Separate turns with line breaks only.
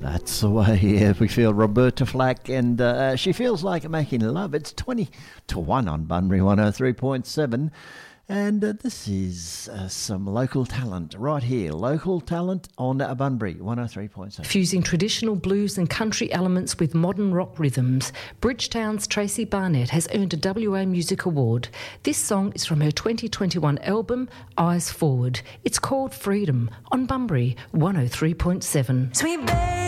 That's the way we feel. Roberta Flack, and she feels like making love. It's 20 to 1 on Bunbury 103.7. And this is some local talent right here. Local talent on Bunbury 103.7.
Fusing traditional blues and country elements with modern rock rhythms, Bridgetown's Tracy Barnett has earned a WA Music Award. This song is from her 2021 album, Eyes Forward. It's called Freedom on Bunbury 103.7.
Sweet baby.